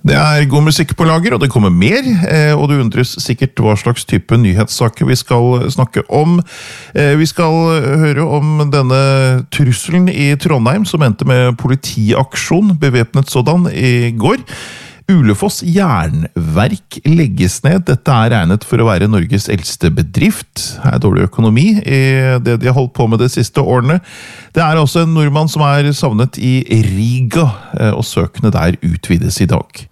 Det god musikk på lager, og det kommer mer, og du undres sikkert hva slags type nyhetssaker vi skal snakke om. Vi skal høre om denne trusselen i Trondheim som endte med politiaksjon, bevæpnet sådan, i går. Ulefoss jernverk legges ned. Dette regnet for å være Norges eldste bedrift. Det dårlig økonomi i det de har holdt på med de siste årene. Det også en nordmann som savnet i Riga, og søkene der utvides i dag.